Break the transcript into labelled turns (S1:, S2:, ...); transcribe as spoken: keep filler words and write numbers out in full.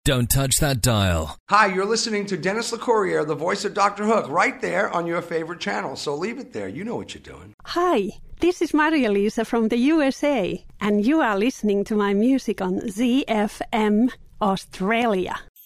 S1: Don't touch that dial.
S2: Hi, you're listening to Dennis LeCourrier, the voice of Doctor Hook, right there on your favorite channel. So leave it there. You know what you're doing.
S3: Hi, this is Maria Lisa from the U S A, and you are listening to my music on Z F M Australia.